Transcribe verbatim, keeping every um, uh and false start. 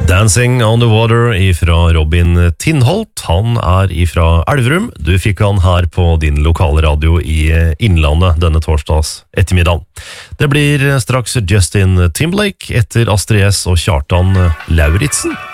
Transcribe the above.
Dancing on the Water ifra Robin Tindholt. Han er ifra Elverum. Du fikk han her på din lokale radio i Innlandet denne torsdags ettermiddagen. Det blir straks Justin Timberlake etter Astrid S og Kjartan Lauritsen.